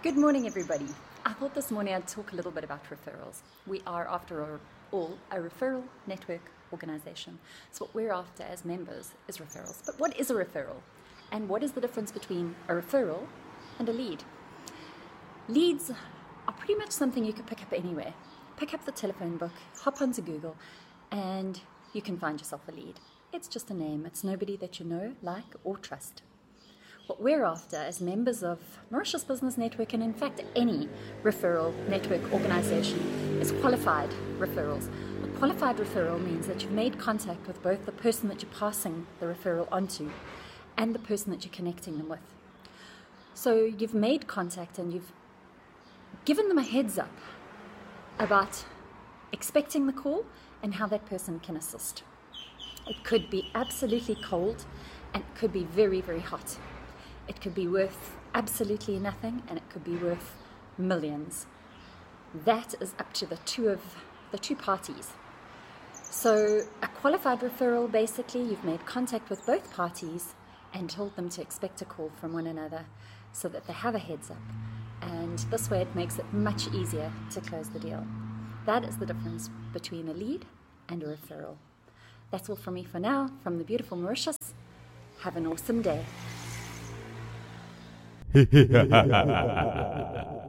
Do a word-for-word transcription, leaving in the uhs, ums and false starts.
Good morning, everybody. I thought this morning I'd talk a little bit about referrals. We are, after all, a referral network organization. So what we're after as members is referrals. But what is a referral? And what is the difference between a referral and a lead? Leads are pretty much something you can pick up anywhere. Pick up the telephone book, hop onto Google, and you can find yourself a lead. It's just a name. It's nobody that you know, like, or trust. What we're after as members of Mauritius Business Network, and in fact any referral network organization, is qualified referrals. A qualified referral means that you've made contact with both the person that you're passing the referral onto and the person that you're connecting them with. So you've made contact and you've given them a heads up about expecting the call and how that person can assist. It could be absolutely cold and it could be very, very hot. It could be worth absolutely nothing, and it could be worth millions. That is up to the two of the two parties. So a qualified referral, basically, you've made contact with both parties and told them to expect a call from one another so that they have a heads up. And this way it makes it much easier to close the deal. That is the difference between a lead and a referral. That's all from me for now, from the beautiful Mauritius. Have an awesome day.